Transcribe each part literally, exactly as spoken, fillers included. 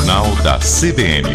Jornal da C B N.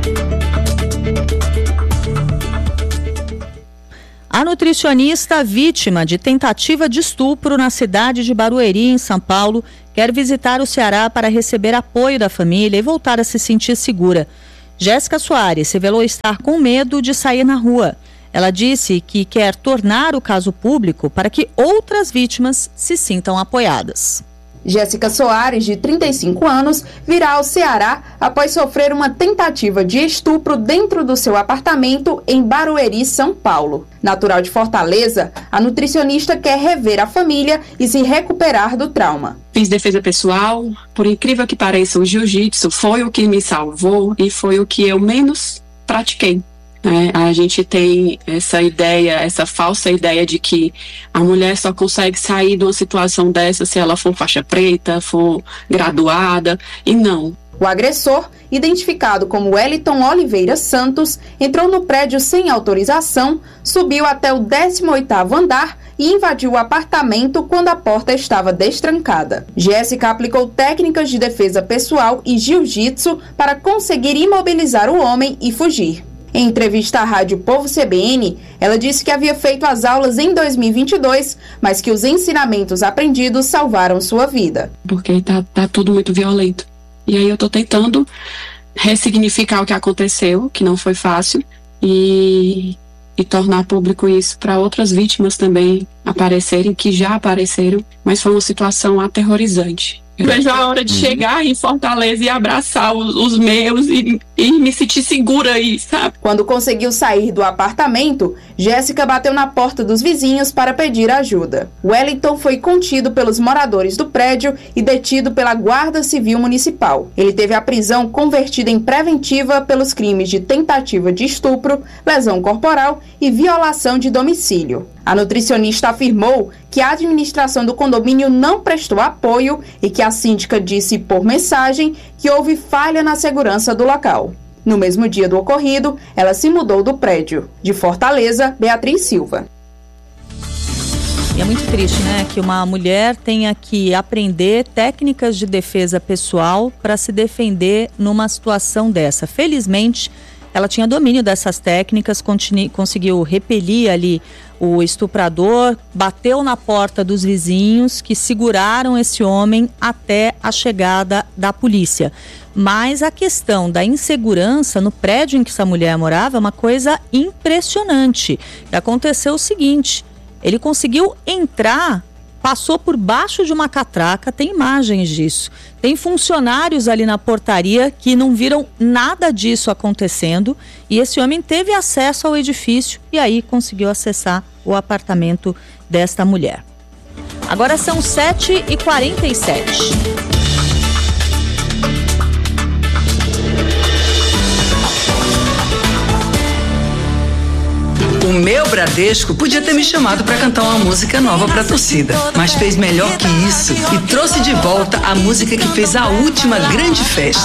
A nutricionista vítima de tentativa de estupro na cidade de Barueri, em São Paulo, quer visitar o Ceará para receber apoio da família e voltar a se sentir segura. Jéssica Soares revelou estar com medo de sair na rua. Ela disse que quer tornar o caso público para que outras vítimas se sintam apoiadas. Jéssica Soares, de trinta e cinco anos, virá ao Ceará após sofrer uma tentativa de estupro dentro do seu apartamento em Barueri, São Paulo. Natural de Fortaleza, a nutricionista quer rever a família e se recuperar do trauma. Fiz defesa pessoal, por incrível que pareça, o jiu-jitsu foi o que me salvou e foi o que eu menos pratiquei. É, a gente tem essa ideia, essa falsa ideia de que a mulher só consegue sair de uma situação dessa se ela for faixa preta, for graduada, e não. O agressor, identificado como Wellington Oliveira Santos, entrou no prédio sem autorização, subiu até o décimo oitavo andar e invadiu o apartamento quando a porta estava destrancada. Jéssica aplicou técnicas de defesa pessoal e jiu-jitsu para conseguir imobilizar o homem e fugir. Em entrevista à Rádio Povo C B N, ela disse que havia feito as aulas em dois mil e vinte e dois, mas que os ensinamentos aprendidos salvaram sua vida. Porque tá, tá tudo muito violento. E aí eu tô tentando ressignificar o que aconteceu, que não foi fácil, e, e tornar público isso para outras vítimas também aparecerem, que já apareceram, mas foi uma situação aterrorizante. Eu vejo a hora de uhum. chegar em Fortaleza e abraçar os, os meus e, e me sentir segura aí, sabe? Quando conseguiu sair do apartamento, Jéssica bateu na porta dos vizinhos para pedir ajuda. Wellington foi contido pelos moradores do prédio e detido pela Guarda Civil Municipal. Ele teve a prisão convertida em preventiva pelos crimes de tentativa de estupro, lesão corporal e violação de domicílio. A nutricionista afirmou que a administração do condomínio não prestou apoio e que a síndica disse por mensagem que houve falha na segurança do local. No mesmo dia do ocorrido, ela se mudou do prédio. De Fortaleza, Beatriz Silva. E é muito triste, né, que uma mulher tenha que aprender técnicas de defesa pessoal para se defender numa situação dessa. Felizmente, ela tinha domínio dessas técnicas, continu- conseguiu repelir ali o estuprador, bateu na porta dos vizinhos que seguraram esse homem até a chegada da polícia. Mas a questão da insegurança no prédio em que essa mulher morava é uma coisa impressionante. Aconteceu o seguinte, ele conseguiu entrar, passou por baixo de uma catraca, tem imagens disso. Tem funcionários ali na portaria que não viram nada disso acontecendo e esse homem teve acesso ao edifício e aí conseguiu acessar o apartamento desta mulher. Agora são sete e quarenta e sete. O meu Bradesco podia ter me chamado para cantar uma música nova para a torcida, mas fez melhor que isso e trouxe de volta a música que fez a última grande festa.